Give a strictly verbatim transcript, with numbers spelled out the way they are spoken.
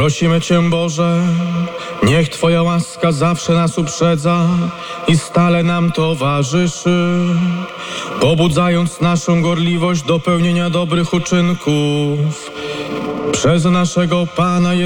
Prosimy Cię, Boże, niech Twoja łaska zawsze nas uprzedza i stale nam towarzyszy, pobudzając naszą gorliwość do pełnienia dobrych uczynków. Przez naszego Pana Jezusa